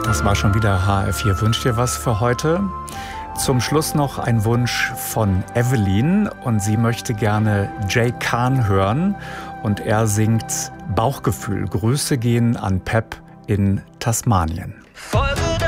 Das war schon wieder HR4 Wünscht dir was für heute. Zum Schluss noch ein Wunsch von Evelyn und sie möchte gerne Jay Khan hören und er singt Bauchgefühl. Grüße gehen an Pep in Tasmanien. Voll